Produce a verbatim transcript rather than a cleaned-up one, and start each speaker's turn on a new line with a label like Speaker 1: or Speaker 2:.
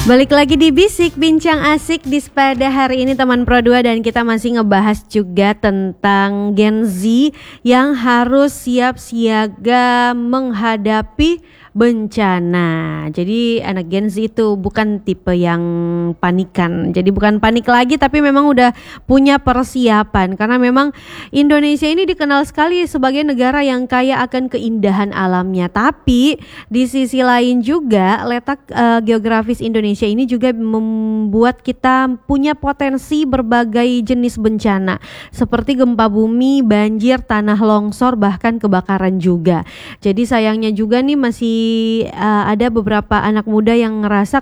Speaker 1: Balik lagi di Bisik Bincang Asik di pada hari ini teman Pro dua, dan kita masih ngebahas juga tentang Gen Z yang harus siap siaga menghadapi bencana. Jadi anak Gen Z itu bukan tipe yang panikan. Jadi bukan panik lagi, tapi memang udah punya persiapan, karena memang Indonesia ini dikenal sekali sebagai negara yang kaya akan keindahan alamnya. Tapi di sisi lain juga letak uh, geografis Indonesia ini juga membuat kita punya potensi berbagai jenis bencana seperti gempa bumi, banjir, tanah longsor, bahkan kebakaran juga. Jadi sayangnya juga nih masih uh, ada beberapa anak muda yang ngerasa